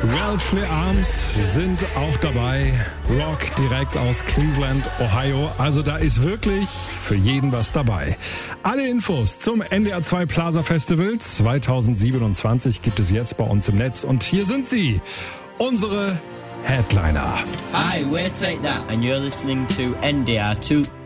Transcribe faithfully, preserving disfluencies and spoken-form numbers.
Welshly Arms sind auch dabei. Rock direkt aus Cleveland, Ohio. Also da ist wirklich für jeden was dabei. Alle Infos zum N D R zwei Plaza Festival zwanzig siebenundzwanzig gibt es jetzt bei uns im Netz. Und hier sind sie, unsere Headliner. Hi, we're Take That and you're listening to N D R two